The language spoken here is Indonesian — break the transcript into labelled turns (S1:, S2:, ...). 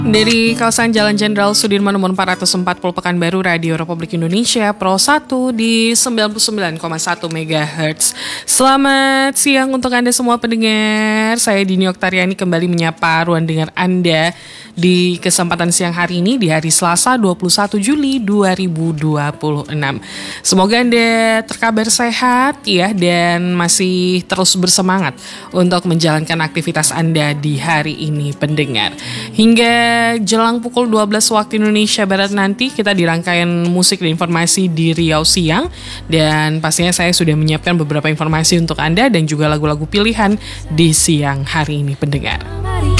S1: Dari kawasan Jalan Jenderal Sudirman nomor 440 Pekanbaru, Radio Republik Indonesia Pro 1 di 99,1 MHz. Selamat siang untuk Anda semua pendengar. Saya Dini Oktariani kembali menyapa ruang dengar Anda di kesempatan siang hari ini di hari Selasa 21 Juli 2026. Semoga Anda terkabar sehat ya dan masih terus bersemangat untuk menjalankan aktivitas Anda di hari ini pendengar. Hingga jelang pukul 12 waktu Indonesia Barat nanti kita di rangkaian musik dan informasi di Riau Siang. Dan pastinya saya sudah menyiapkan beberapa informasi untuk Anda dan juga lagu-lagu pilihan di siang hari ini pendengar.